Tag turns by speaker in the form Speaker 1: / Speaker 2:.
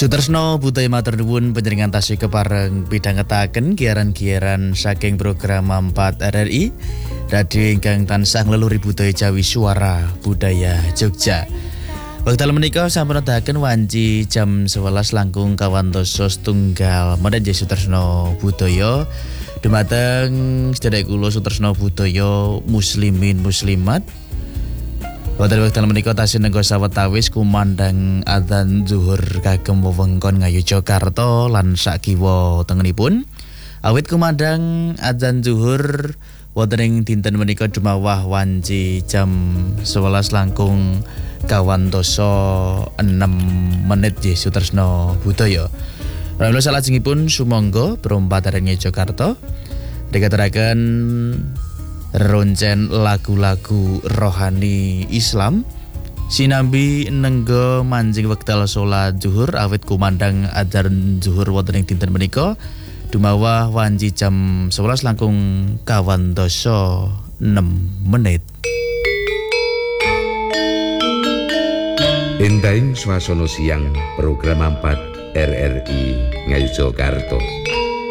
Speaker 1: Sutresno budaya matur nuwun panjenengan tasih kepareng pidhangetaken giaran-giaran saking program 4 RRI radio ingkang tansah ngleluri budaya Jawi Suara Budaya Jogja. Wekdal menika sampun nedahaken wanci jam 11 langkung kawantasa setunggal menit Sutresno budaya dumateng sedherek kula Sutresno budaya muslimin muslimat. Wekdal menika tasih nenggo sawetawis kumandhang adzan zuhur kagem wewengkon Ngayogyakarta lan sakiwa tengenipun. Awit kumandhang adzan zuhur wonten ing dinten menika dumawah wanci jam 11 langkung kawantasa 6 menit Sutresno budaya. Ramila salajengipun sumangga prompat areng Ngayogyakarta dikaturaken roncen lagu-lagu rohani Islam sinambi nenggo manjing wekdal salat zuhur awit kumandhang adzan zuhur wonten ing dinten menika dumawah wanci jam 11 langkung kawantasa 6 menit.
Speaker 2: Endahing swasana siang program 4 RRI Ngayogyakarta.